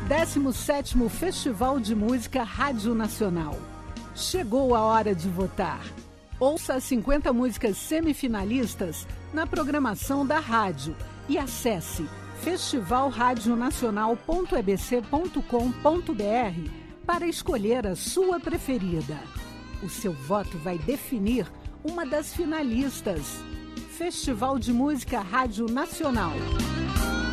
17º Festival de Música Rádio Nacional. Chegou a hora de votar. Ouça as 50 músicas semifinalistas na programação da rádio e acesse festivalradionacional.ebc.com.br para escolher a sua preferida. O seu voto vai definir uma das finalistas. Festival de Música Rádio Nacional.